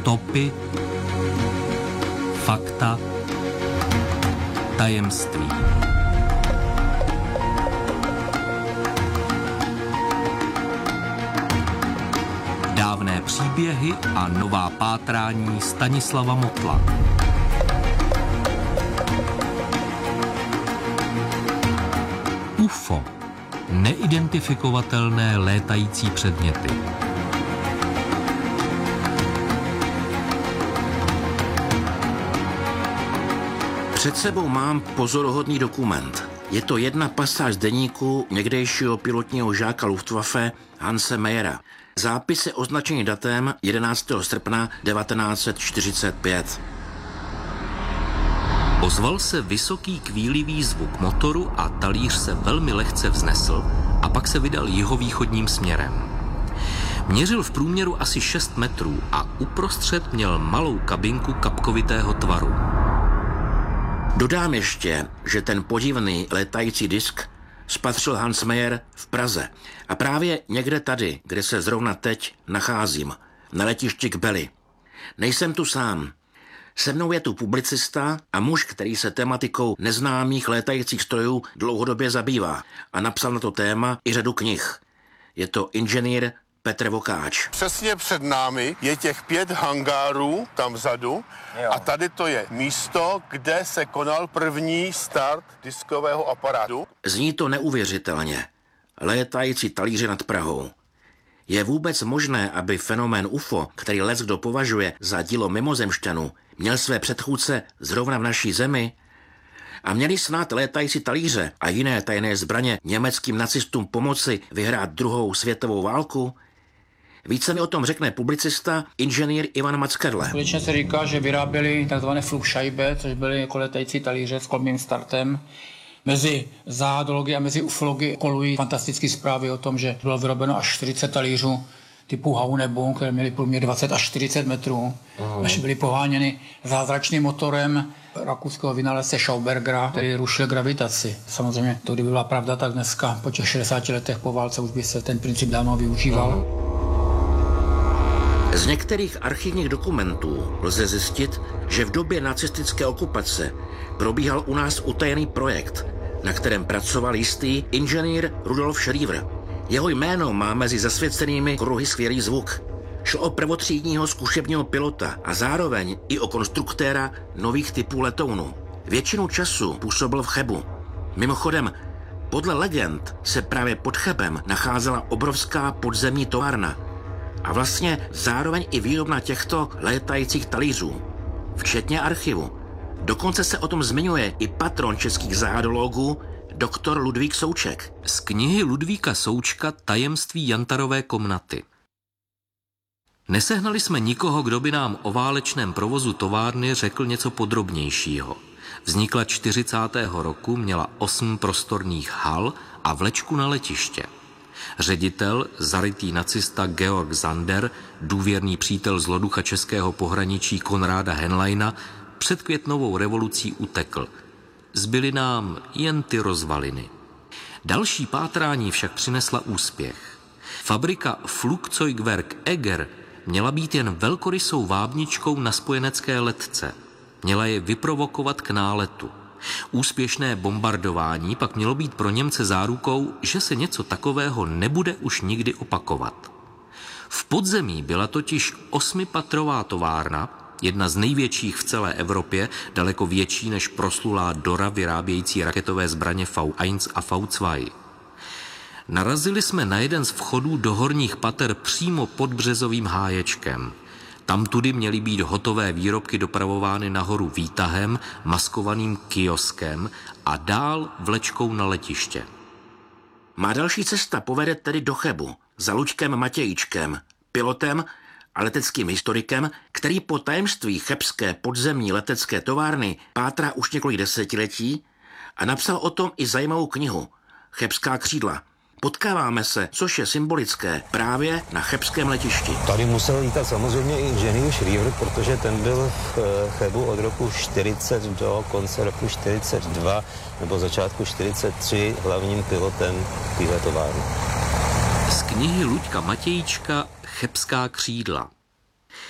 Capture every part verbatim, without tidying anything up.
Stopy, fakta, tajemství. Dávné příběhy a nová pátrání Stanislava Motla. U F O. Neidentifikovatelné létající předměty. Před sebou mám pozoruhodný dokument. Je to jedna pasáž z deníku někdejšího pilotního žáka Luftwaffe Hanse Mayera. Zápis je označený datem jedenáctého srpna devatenáct set čtyřicet pět. Ozval se vysoký kvílivý zvuk motoru a talíř se velmi lehce vznesl a pak se vydal jihovýchodním směrem. Měřil v průměru asi šest metrů a uprostřed měl malou kabinku kapkovitého tvaru. Dodám ještě, že ten podivný létající disk spatřil Hans Mayer v Praze a právě někde tady, kde se zrovna teď nacházím, na letišti k Beli. Nejsem tu sám. Se mnou je tu publicista a muž, který se tematikou neznámých létajících strojů dlouhodobě zabývá a napsal na to téma i řadu knih. Je to inženýr Petr Vokáč. Přesně před námi je těch pět hangárů tam vzadu a tady to je místo, kde se konal první start diskového aparátu. Zní to neuvěřitelně. Létající talíře nad Prahou. Je vůbec možné, aby fenomén U F O, který leckdo považuje za dílo mimozemšťanů, měl své předchůdce zrovna v naší zemi? A měli snad létající talíře a jiné tajné zbraně německým nacistům pomoci vyhrát druhou světovou válku? Více mi o tom řekne publicista inženýr Ivan Mackerle. Skutečně se říká, že vyráběli tzv. Flugscheibe, což byly jako létající talíře s kolmým startem. Mezi záhadology a mezi ufology kolují fantastické zprávy o tom, že bylo vyrobeno až čtyřicet talířů typu Haunebu, které měly průměr dvacet až čtyřicet metrů. Uh-huh. Až byly poháněny zázračným motorem rakouského vynálezce Schaubergera, který rušil gravitaci. Samozřejmě to, kdyby byla pravda, tak dneska po těch šedesáti letech po válce už by se ten princip dávno využíval. Uh-huh. Z některých archivních dokumentů lze zjistit, že v době nacistické okupace probíhal u nás utajený projekt, na kterém pracoval jistý inženýr Rudolf Schriever. Jeho jméno má mezi zasvěcenými kruhy skvělý zvuk. Šlo o prvotřídního zkušebního pilota a zároveň i o konstruktéra nových typů letounů. Většinu času působil v Chebu. Mimochodem, podle legend se právě pod Chebem nacházela obrovská podzemní továrna a vlastně zároveň i výrobna těchto létajících talířů, včetně archivu. Dokonce se o tom zmiňuje i patron českých záhadologů, doktor Ludvík Souček. Z knihy Ludvíka Součka Tajemství Jantarové komnaty. Nesehnali jsme nikoho, kdo by nám o válečném provozu továrny řekl něco podrobnějšího. Vznikla čtyřicátého roku, měla osm prostorných hal a vlečku na letiště. Ředitel, zarytý nacista Georg Zander, důvěrný přítel zloducha českého pohraničí Konráda Henleina, před květnovou revolucí utekl. Zbyly nám jen ty rozvaliny. Další pátrání však přinesla úspěch. Fabrika Flugzeugwerk Eger měla být jen velkorysou vábničkou na spojenecké letce. Měla je vyprovokovat k náletu. Úspěšné bombardování pak mělo být pro Němce zárukou, že se něco takového nebude už nikdy opakovat. V podzemí byla totiž osmipatrová továrna, jedna z největších v celé Evropě, daleko větší než proslulá Dora vyrábějící raketové zbraně V jedna a V dva. Narazili jsme na jeden z vchodů do horních pater přímo pod březovým háječkem. Tamtudy měly být hotové výrobky dopravovány nahoru výtahem, maskovaným kioskem a dál vlečkou na letiště. Má další cesta povede tedy do Chebu za Luďkem Matějíčkem, pilotem a leteckým historikem, který po tajemství chebské podzemní letecké továrny pátrá už několik desetiletí a napsal o tom i zajímavou knihu Chebská křídla. Potkáváme se, což je symbolické, právě na chebském letišti. Tady musel lítat samozřejmě i inženýr Schriever, protože ten byl v Chebu od roku čtyřicet do konce roku čtyřicet dva nebo začátku čtyřicet tři hlavním pilotem téhle továrny. Z knihy Luďka Matějíčka Chebská křídla.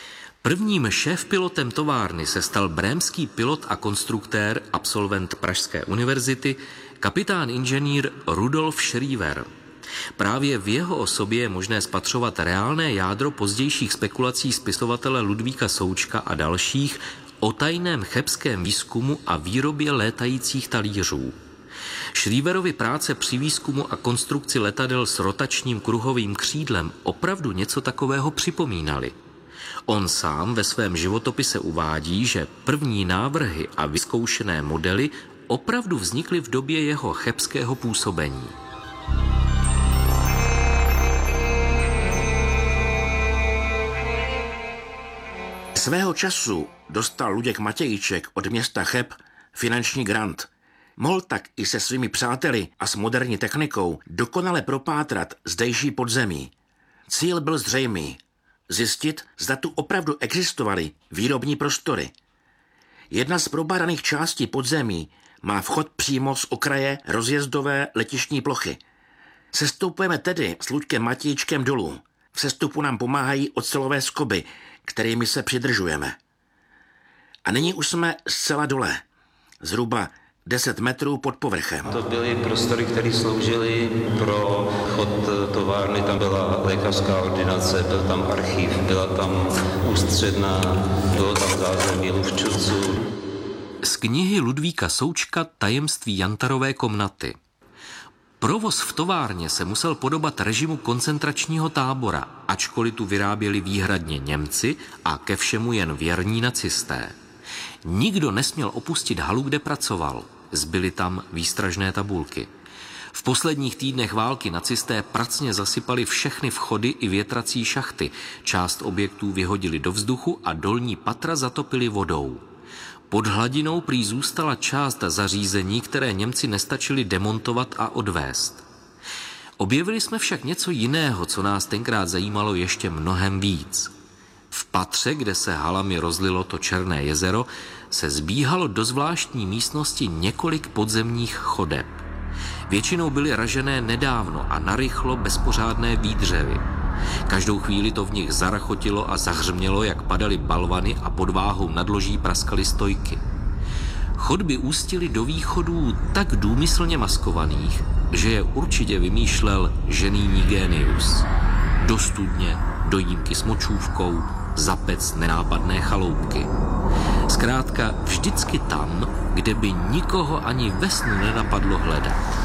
Prvním šéfpilotem továrny se stal brémský pilot a konstruktér, absolvent Pražské univerzity, kapitán inženýr Rudolf Schriever. Právě v jeho osobě je možné spatřovat reálné jádro pozdějších spekulací spisovatele Ludvíka Součka a dalších o tajném chebském výzkumu a výrobě létajících talířů. Schrieverovy práce při výzkumu a konstrukci letadel s rotačním kruhovým křídlem opravdu něco takového připomínaly. On sám ve svém životopise uvádí, že první návrhy a vyzkoušené modely opravdu vznikly v době jeho chebského působení. Svého času dostal Luděk Matějíček od města Cheb finanční grant. Mohl tak i se svými přáteli a s moderní technikou dokonale propátrat zdejší podzemí. Cíl byl zřejmý. Zjistit, zda tu opravdu existovaly výrobní prostory. Jedna z probádaných částí podzemí má vchod přímo z okraje rozjezdové letištní plochy. Sestoupujeme tedy s Luďkem Matějíčkem dolů. V sestupu nám pomáhají ocelové skoby, kterými se přidržujeme. A nyní už jsme zcela dole, zhruba deset metrů pod povrchem. To byly prostory, které sloužily pro chod továrny. Tam byla lékařská ordinace, byl tam archiv, byla tam ústředna, bylo tam zázemí luvčovců. Z knihy Ludvíka Součka Tajemství jantarové komnaty. Provoz v továrně se musel podobat režimu koncentračního tábora, ačkoliv tu vyráběli výhradně Němci a ke všemu jen věrní nacisté. Nikdo nesměl opustit halu, kde pracoval. Zbyly tam výstražné tabulky. V posledních týdnech války nacisté pracně zasypali všechny vchody i větrací šachty. Část objektů vyhodili do vzduchu a dolní patra zatopili vodou. Pod hladinou prý zůstala část zařízení, které Němci nestačili demontovat a odvést. Objevili jsme však něco jiného, co nás tenkrát zajímalo ještě mnohem víc. V patře, kde se halami rozlilo to Černé jezero, se zbíhalo do zvláštní místnosti několik podzemních chodeb. Většinou byly ražené nedávno a narychlo bez pořádné výdřevy. Každou chvíli to v nich zarachotilo a zahřmělo, jak padaly balvany a pod váhou nadloží praskaly stojky. Chodby ústily do východů tak důmyslně maskovaných, že je určitě vymýšlel ženýní génius. Do studně, do jímky s močůvkou, za pec nenápadné chaloupky. Zkrátka vždycky tam, kde by nikoho ani ve snu nenapadlo hledat.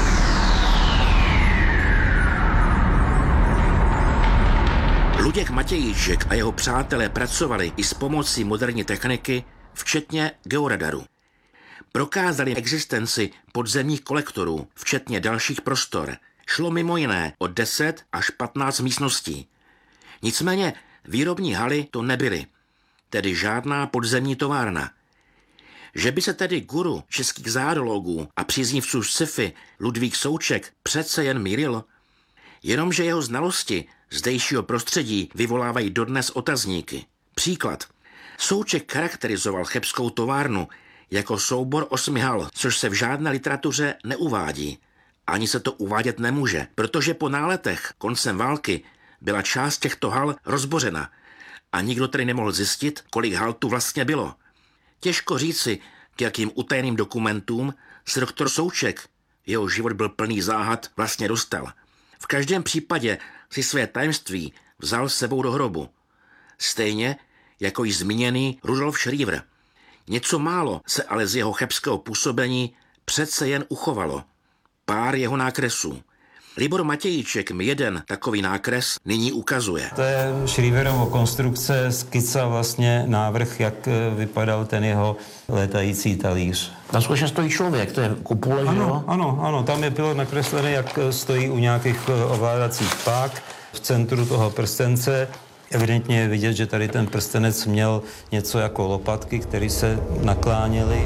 Luděk Matějíček a jeho přátelé pracovali i s pomocí moderní techniky, včetně georadaru. Prokázali existenci podzemních kolektorů, včetně dalších prostor. Šlo mimo jiné o deset až patnáct místností. Nicméně výrobní haly to nebyly, tedy žádná podzemní továrna. Že by se tedy guru českých zárodologů a příznivců sci-fi Ludvík Souček přece jen mýlil, jenomže jeho znalosti zdejšího prostředí vyvolávají dodnes otazníky. Příklad. Souček charakterizoval chebskou továrnu jako soubor osmi hal, což se v žádné literatuře neuvádí. Ani se to uvádět nemůže, protože po náletech koncem války byla část těchto hal rozbořena a nikdo tedy nemohl zjistit, kolik hal tu vlastně bylo. Těžko říci, k jakým utajeným dokumentům se doktor Souček, jeho život byl plný záhad, vlastně dostal. V každém případě si své tajemství vzal s sebou do hrobu. Stejně jako již zmíněný Rudolf Schriever. Něco málo se ale z jeho chebského působení přece jen uchovalo. Pár jeho nákresů. Libor Matějíček mi jeden takový nákres nyní ukazuje. To je Schrieverovo konstrukce, skica vlastně návrh, jak vypadal ten jeho létající talíř. Tam skutečně stojí člověk, to je kupule, ano, že jo? Ano, ano, tam je pilot nakreslený, jak stojí u nějakých ovládacích pák v centru toho prstence. Evidentně je vidět, že tady ten prstenec měl něco jako lopatky, které se nakláněly.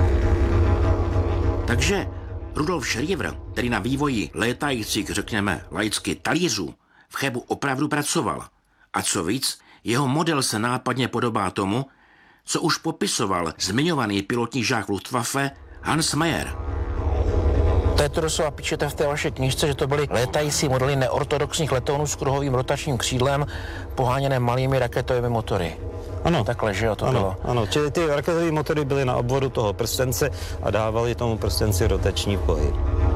Takže Rudolf Schriever, který na vývoji létajících, řekněme laicky, talířů, v Chebu opravdu pracoval. A co víc, jeho model se nápadně podobá tomu, co už popisoval zmiňovaný pilotní žák Luftwaffe Hans Mayer. To je to doslova píšete v té vaší knižce, že to byly létající modely neortodoxních letounů s kruhovým rotačním křídlem, poháněné malými raketovými motory. Ano. Takhle, že jo, to ano, bylo. Ano, čili ty raketové motory byly na obvodu toho prstence a dávali tomu prstenci rotační pohyb.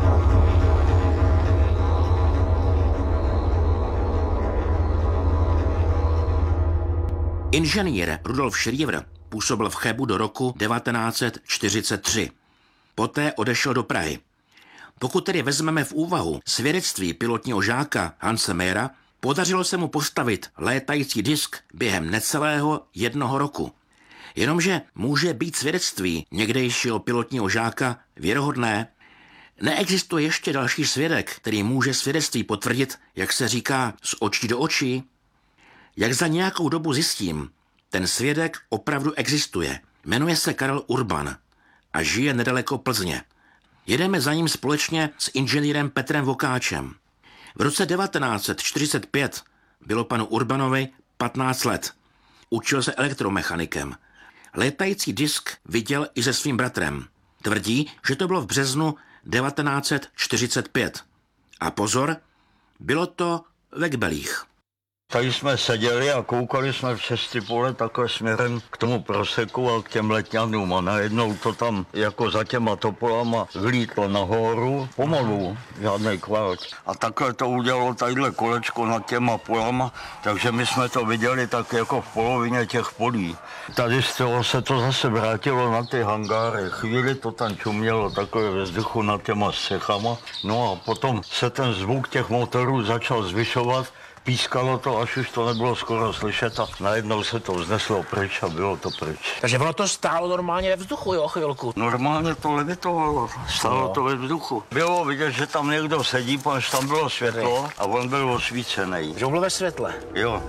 Inženýr Rudolf Schriever působil v Chebu do roku devatenáct set čtyřicet tři. Poté odešel do Prahy. Pokud tedy vezmeme v úvahu svědectví pilotního žáka Hanse Mayera, podařilo se mu postavit létající disk během necelého jednoho roku. Jenomže může být svědectví někdejšího pilotního žáka věrohodné? Neexistuje ještě další svědek, který může svědectví potvrdit, jak se říká, z očí do očí? Jak za nějakou dobu zjistím, ten svědek opravdu existuje. Jmenuje se Karel Urban a žije nedaleko Plzně. Jedeme za ním společně s inženýrem Petrem Vokáčem. V roce devatenáct set čtyřicet pět bylo panu Urbanovi patnáct let. Učil se elektromechanikem. Létající disk viděl i se svým bratrem. Tvrdí, že to bylo v březnu devatenáct set čtyřicet pět. A pozor, bylo to ve Kbelích. Tady jsme seděli a koukali jsme přes ty pole takhle směrem k tomu proseku a k těm letňanům a najednou to tam jako za těma topolama vlítlo nahoru, pomalu, žádnej kvart. A takhle to udělalo tadyhle kolečko nad těma polama, takže my jsme to viděli tak jako v polovině těch polí. Tady z toho se to zase vrátilo na ty hangáry, chvíli to tam čumělo takhle ve vzduchu nad těma střechama, no a potom se ten zvuk těch motorů začal zvyšovat. Pískalo to, až už to nebylo skoro slyšet a najednou se to vzneslo pryč a bylo to pryč. Takže ono to stálo normálně ve vzduchu, jo, chvilku. Normálně to levitovalo, stálo to ve vzduchu. Bylo vidět, že tam někdo sedí, protože tam bylo světlo a on byl osvícený. Že on byl ve světle. Jo.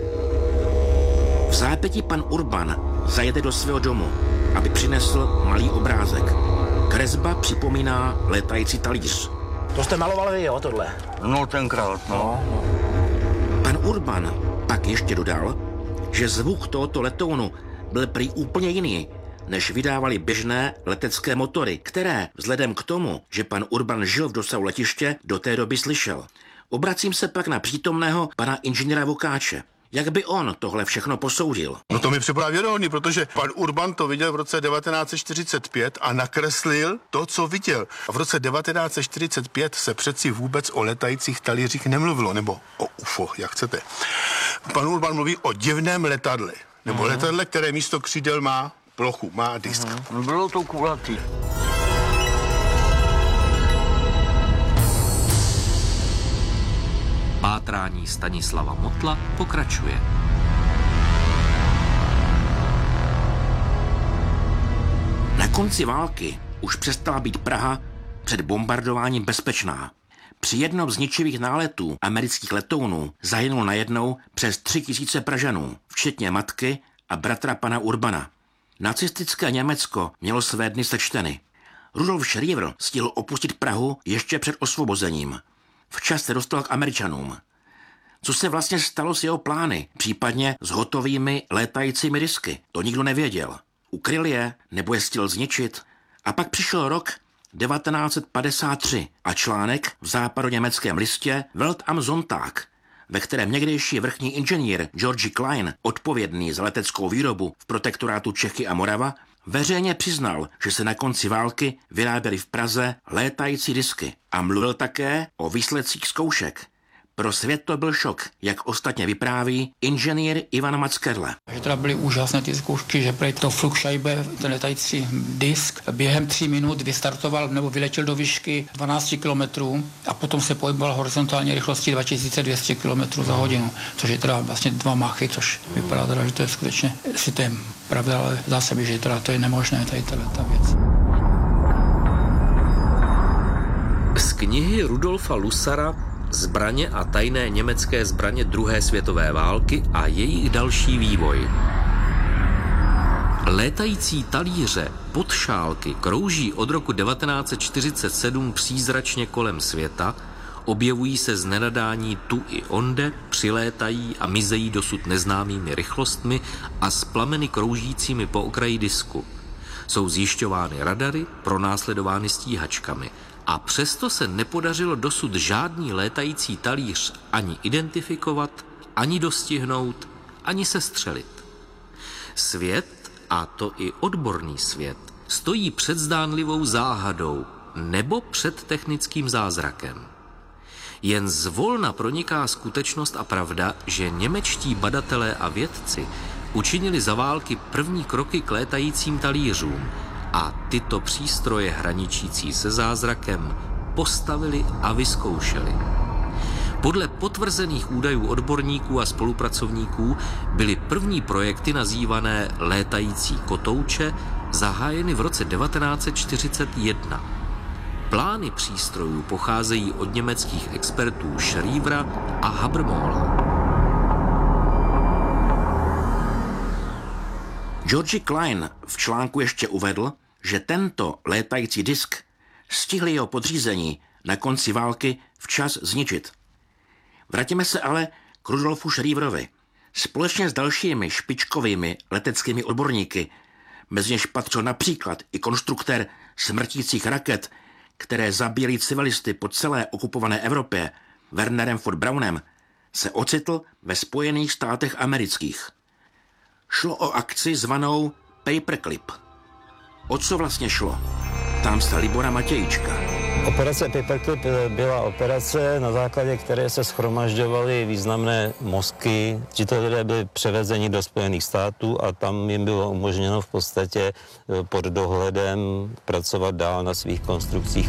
V zápětí pan Urban zajede do svého domu, aby přinesl malý obrázek. Kresba připomíná létající talíř. To jste malovali vy, jo, tohle? No tenkrát, no. no, no. Pan Urban pak ještě dodal, že zvuk tohoto letounu byl prý úplně jiný, než vydávali běžné letecké motory, které, vzhledem k tomu, že pan Urban žil v dosahu letiště, do té doby slyšel. Obracím se pak na přítomného pana inženýra Vokáče. Jak by on tohle všechno posoudil? No to mi připadá věrohodný, protože pan Urban to viděl v roce devatenáct set čtyřicet pět a nakreslil to, co viděl. A v roce devatenáct set čtyřicet pět se přeci vůbec o letajících talířích nemluvilo, nebo o U F O, jak chcete. Pan Urban mluví o divném letadle, nebo uh-huh. letadle, které místo křídel má plochu, má disk. Uh-huh. Bylo to kulatý. Pátrání Stanislava Motla pokračuje. Na konci války už přestala být Praha před bombardováním bezpečná. Při jednom z ničivých náletů amerických letounů zahynulo najednou přes tři tisíce Pražanů, včetně matky a bratra pana Urbana. Nacistické Německo mělo své dny sečteny. Rudolf Schriever stihl opustit Prahu ještě před osvobozením. Včas se dostal k Američanům. Co se vlastně stalo s jeho plány, případně s hotovými létajícími disky, to nikdo nevěděl. Ukryl je, nebo je stihl zničit? A pak přišel rok devatenáct set padesát tři a článek v západoněmeckém listě Welt am Sonntag, ve kterém někdejší vrchní inženýr Georgi Klein, odpovědný za leteckou výrobu v protektorátu Čechy a Morava, veřejně přiznal, že se na konci války vyráběly v Praze létající disky a mluvil také o výsledcích zkoušek. Pro svět to byl šok, jak ostatně vypráví inženýr Ivan Mackerle. Že teda byly úžasné ty zkoušky, že prej to Flugscheibe, ten letající disk, během tří minut vystartoval nebo vyletěl do výšky dvanáct kilometrů a potom se pohyboval horizontální rychlostí dva tisíce dvě stě kilometrů za hodinu, což je teda vlastně dva machy, což vypadá teda, že to je skutečně, jestli to je pravda, ale zdá se mi, že teda to je nemožné, tady ta věc. Z knihy Rudolfa Lusara Zbraně a tajné německé zbraně druhé světové války a jejich další vývoj. Létající talíře podšálky krouží od roku devatenáct set čtyřicet sedm přízračně kolem světa, objevují se z nenadání tu i onde, přilétají a mizejí dosud neznámými rychlostmi a s plameny kroužícími po okraji disku. Jsou zjišťovány radary, pronásledovány stíhačkami. A přesto se nepodařilo dosud žádný létající talíř ani identifikovat, ani dostihnout, ani sestřelit. Svět, a to i odborný svět, stojí před zdánlivou záhadou nebo před technickým zázrakem. Jen zvolna proniká skutečnost a pravda, že němečtí badatelé a vědci učinili za války první kroky k létajícím talířům a tyto přístroje hraničící se zázrakem postavili a vyzkoušeli. Podle potvrzených údajů odborníků a spolupracovníků byly první projekty nazývané létající kotouče zahájeny v roce devatenáct set čtyřicet jedna. Plány přístrojů pocházejí od německých expertů Schrievera a Habermohla. Georgi Klein v článku ještě uvedl, že tento létající disk stihli jeho podřízení na konci války včas zničit. Vrátíme se ale k Rudolfu Schrieverovi. Společně s dalšími špičkovými leteckými odborníky, mezi něž patřil například i konstruktér smrtících raket, které zabíjely civilisty po celé okupované Evropě, Wernerem von Braunem, se ocitl ve Spojených státech amerických. Šlo o akci zvanou Paperclip. O co vlastně šlo? Tam se Libora Matějčka. Operace Paperclip byla operace, na základě které se shromažďovaly významné mozky. Tito lidé byli převezeni do Spojených států a tam jim bylo umožněno v podstatě pod dohledem pracovat dál na svých konstrukcích.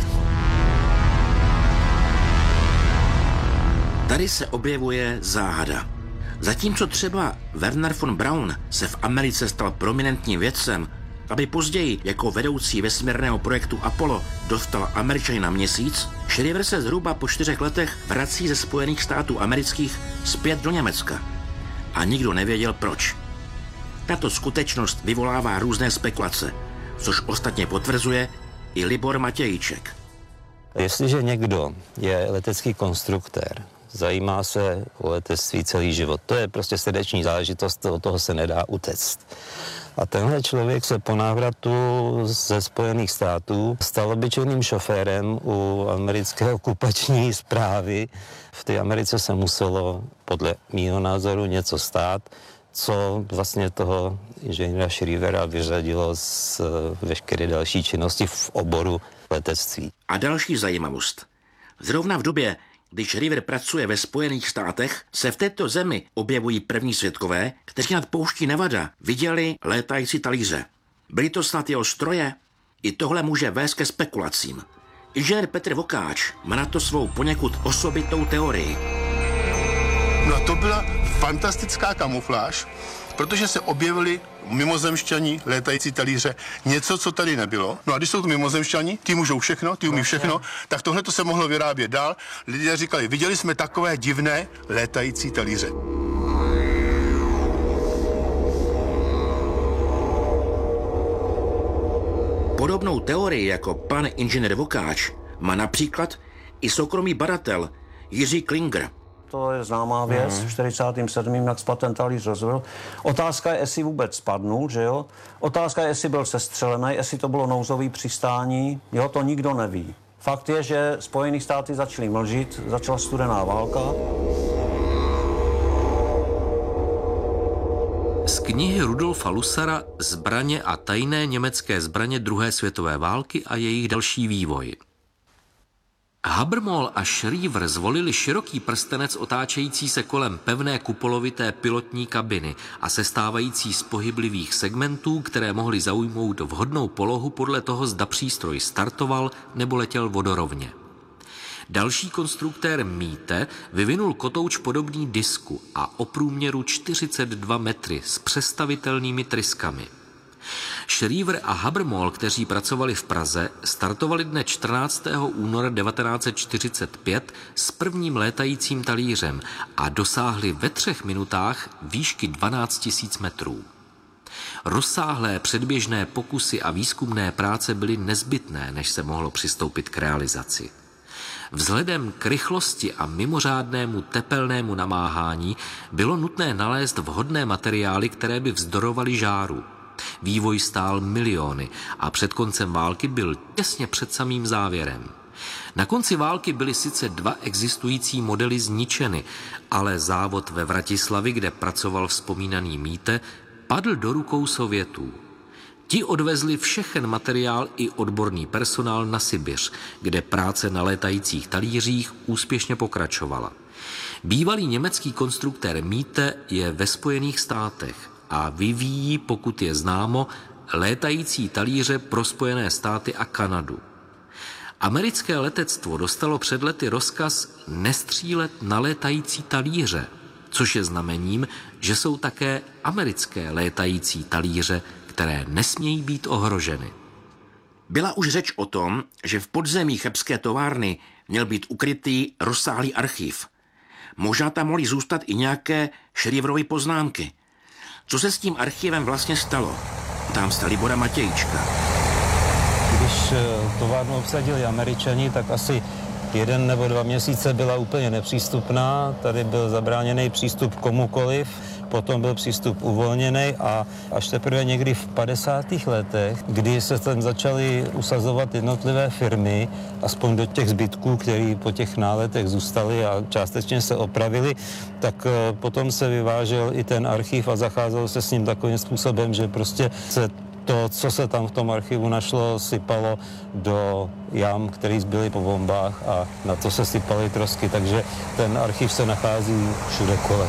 Tady se objevuje záhada. Zatímco třeba Werner von Braun se v Americe stal prominentním vědcem, aby později jako vedoucí vesmírného projektu Apollo dostal Američany na měsíc, Schriever se zhruba po čtyřech letech vrací ze Spojených států amerických zpět do Německa. A nikdo nevěděl proč. Tato skutečnost vyvolává různé spekulace, což ostatně potvrzuje i Libor Matějček. Jestliže někdo je letecký konstruktér, zajímá se o letectví celý život, to je prostě srdeční záležitost, od toho se nedá utéct. A tenhle člověk se po návratu ze Spojených států stal obyčejným šoférem u americké okupační správy. V té Americe se muselo, podle mýho názoru, něco stát, co vlastně toho inženýra Schrievera vyřadilo z veškeré další činnosti v oboru letectví. A další zajímavost. Zrovna v době, když Schriever pracuje ve Spojených státech, se v této zemi objevují první svědkové, kteří nad pouští Nevada viděli létající talíře. Byly to snad jeho stroje? I tohle může vést ke spekulacím. Inženýr Petr Vokáč má na to svou poněkud osobitou teorii. No a to byla fantastická kamufláž, protože se objevili mimozemšťani, létající talíře, něco, co tady nebylo. No a když jsou to mimozemšťani, ty můžou všechno, ty umí všechno, tak tohle to se mohlo vyrábět dál. Lidé říkali, viděli jsme takové divné létající talíře. Podobnou teorii jako pan inženýr Vokáč má například i soukromý badatel Jiří Klinger. To je známá věc, v čtyřicátém sedmém jak ten talíř rozbil. Otázka je, jestli vůbec spadnul, že jo? Otázka je, jestli byl sestřelený, jestli to bylo nouzový přistání, jo, to nikdo neví. Fakt je, že Spojené státy začaly mlžit, začala studená válka. Z knihy Rudolfa Lusara Zbraně a tajné německé zbraně druhé světové války a jejich další vývoj. Habermohl a Schriever zvolili široký prstenec otáčející se kolem pevné kupolovité pilotní kabiny a sestávající z pohyblivých segmentů, které mohly zaujmout vhodnou polohu podle toho, zda přístroj startoval nebo letěl vodorovně. Další konstruktér Miete vyvinul kotouč podobný disku a o průměru čtyřicet dva metry s přestavitelnými tryskami. Schriever a Habermohl, kteří pracovali v Praze, startovali dne čtrnáctého února devatenáct set čtyřicet pět s prvním létajícím talířem a dosáhli ve třech minutách výšky dvanáct tisíc metrů. Rozsáhlé předběžné pokusy a výzkumné práce byly nezbytné, než se mohlo přistoupit k realizaci. Vzhledem k rychlosti a mimořádnému tepelnému namáhání bylo nutné nalézt vhodné materiály, které by vzdorovaly žáru. Vývoj stál miliony a před koncem války byl těsně před samým závěrem. Na konci války byly sice dva existující modely zničeny, ale závod ve Vratislavi, kde pracoval vzpomínaný Miete, padl do rukou Sovětů. Ti odvezli všechen materiál i odborný personál na Sibiř, kde práce na létajících talířích úspěšně pokračovala. Bývalý německý konstruktér Miete je ve Spojených státech a vyvíjí, pokud je známo, létající talíře pro Spojené státy a Kanadu. Americké letectvo dostalo před lety rozkaz nestřílet na létající talíře, což je znamením, že jsou také americké létající talíře, které nesmějí být ohroženy. Byla už řeč o tom, že v podzemí chebské továrny měl být ukrytý rozsáhlý archiv. Možná tam mohly zůstat i nějaké Schrieverovy poznámky. Co se s tím archivem vlastně stalo? Tam sta Libora Matějčka. Když továrnu obsadili Američani, tak asi jeden nebo dva měsíce byla úplně nepřístupná. Tady byl zabráněný přístup komukoliv, potom byl přístup uvolněný a až teprve někdy v padesátých letech, kdy se tam začaly usazovat jednotlivé firmy, aspoň do těch zbytků, které po těch náletech zůstaly a částečně se opravili, tak potom se vyvážel i ten archiv a zacházel se s ním takovým způsobem, že prostě se to, co se tam v tom archivu našlo, sypalo do jam, které zbyly po bombách a na to se sypaly trosky, takže ten archiv se nachází všude kolem.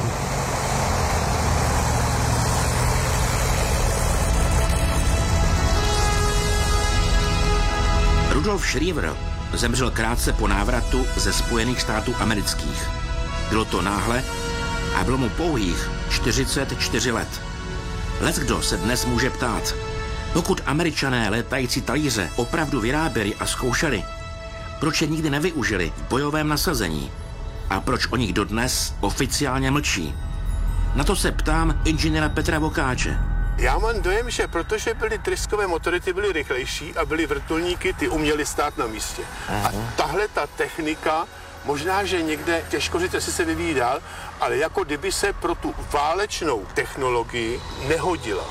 Rudolf Schriever zemřel krátce po návratu ze Spojených států amerických. Bylo to náhle a bylo mu pouhých čtyřicet čtyři let. Leckdo se dnes může ptát, pokud Američané létající talíře opravdu vyráběli a zkoušeli, proč je nikdy nevyužili v bojovém nasazení a proč o nich dodnes oficiálně mlčí? Na to se ptám inženýra Petra Vokáče. Já mám dojem, že protože byly tryskové motory, ty byly rychlejší a byly vrtulníky, ty uměly stát na místě. A tahle ta technika, možná, že někde, těžko říct, jestli se vyvíjí dál, ale jako kdyby se pro tu válečnou technologii nehodila.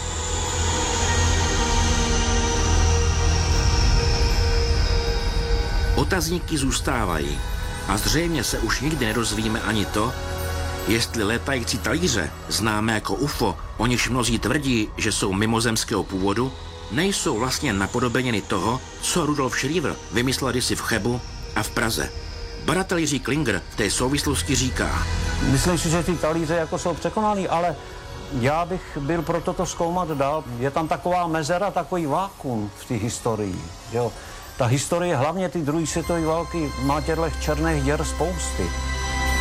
Otazníky zůstávají a zřejmě se už nikdy nedozvíme ani to, jestli létající talíře, známé jako U F O, o nichž mnozí tvrdí, že jsou mimozemského původu, nejsou vlastně napodobeniny toho, co Rudolf Schriever vymyslel kdysi v Chebu a v Praze. Badatel Jiří Klinger v té souvislosti říká: Myslím si, že ty talíře jako jsou překonaný, ale já bych byl pro toto zkoumat dál. Je tam taková mezera, takový vákuum v té historii. Jo. Ta historie, hlavně ty druhé světové války, má těchto černých děr spousty.